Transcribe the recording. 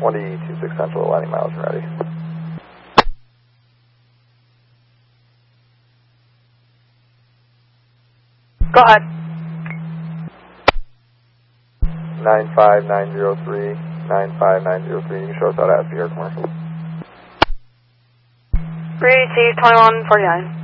1D26 Central, landing miles and ready. Go ahead. 95903, 95903, you can show us how to ask your commercial. Receive 2149.